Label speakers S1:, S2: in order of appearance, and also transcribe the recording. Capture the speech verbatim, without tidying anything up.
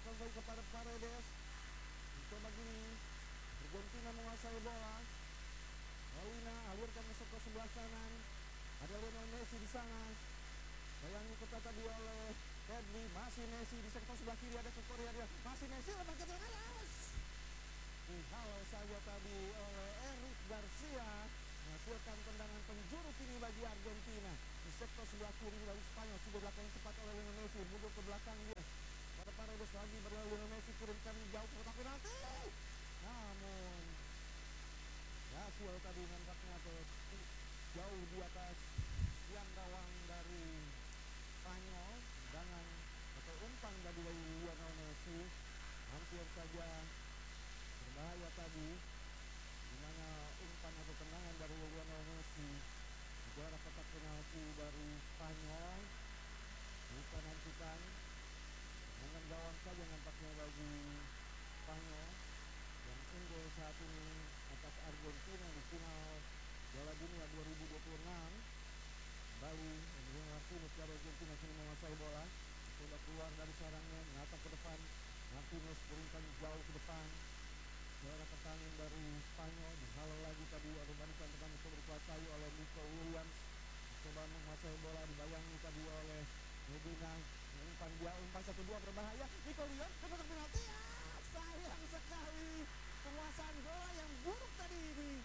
S1: kembali kepada Paredes. Mencoba gini. Argentina menguasai bola. Molina alirkan ke sektor sebelah kanan. Ada Lionel Messi di sana. Sayangi ketat tadi oleh Pedri. Masih Messi di sektor sebelah kiri. Ada ke Korea dia. Masih Messi lepas ke tengah. Dihalau saja tadi oleh Eric Garcia. Menghasilkan tendangan penjuru kini bagi Argentina. Di sektor sebelah kiri dari Spanyol. Sudah dilakukan cepat oleh Lionel Messi. Mundur ke belakang dia. Pada Paredes lagi berlalu Lionel Messi. Kirimkan jauh ke kotak penalti. Namun Gasil tadi nampaknya jauh di atas tiang gawang dari Spanyol. Tendangan atau umpan tadi dari Lionel Messi hampir saja berbahaya tadi, di mana umpan atau tendangan dari Lionel Messi di arah kotak penalti dari Spanyol. Kita nantikan dengan gawang saja nampaknya bagi Spanyol yang unggul saat ini atas Argentina di final Piala Dunia dua ribu dua puluh enam. Kembali Emiliano Martinez dari Argentina kini menguasai bola. Coba keluar dari sarangnya, menatap ke depan. Martinez turunkan jauh ke depan. Suara pertandingan dari Spanyol dihalau lagi tadi oleh barisan depan itu dikuasai oleh Nico Williams. Coba menguasai bola dibayangi tadi oleh Medina. Umpan dia, umpan satu dua berbahaya. Nico Williams ke kotak penalti. Ah, sayang sekali penguasaan bola yang buruk tadi ini.